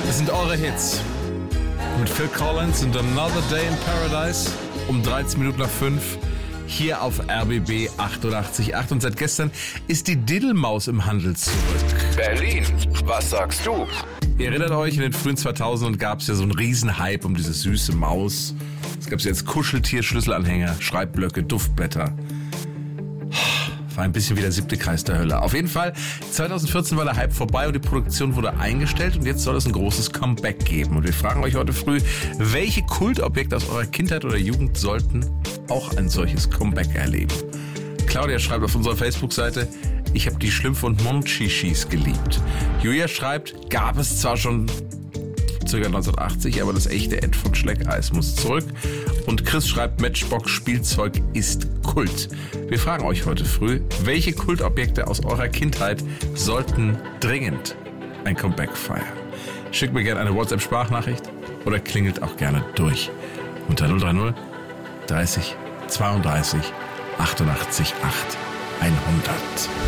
Das sind eure Hits. Mit Phil Collins und Another Day in Paradise um 13 Minuten nach 5 hier auf RBB 88.8. Und seit gestern ist die Diddelmaus im Handel zurück. Berlin, was sagst du? Ihr erinnert euch, in den frühen 2000ern gab es ja so einen Riesenhype um diese süße Maus. Es gab jetzt Kuscheltier, Schlüsselanhänger, Schreibblöcke, Duftblätter. War ein bisschen wie der 7. Kreis der Hölle. Auf jeden Fall, 2014 war der Hype vorbei und die Produktion wurde eingestellt und jetzt soll es ein großes Comeback geben. Und wir fragen euch heute früh, welche Kultobjekte aus eurer Kindheit oder Jugend sollten auch ein solches Comeback erleben? Claudia schreibt auf unserer Facebook-Seite, ich habe die Schlümpfe und Monchichis geliebt. Julia schreibt, gab es zwar schon ca. 1980, aber das echte Ed von Schleckeis muss zurück. Und Chris schreibt, Matchbox Spielzeug ist Kult. Wir fragen euch heute früh, welche Kultobjekte aus eurer Kindheit sollten dringend ein Comeback feiern? Schickt mir gerne eine WhatsApp-Sprachnachricht oder klingelt auch gerne durch unter 030 30 32 88 8 100.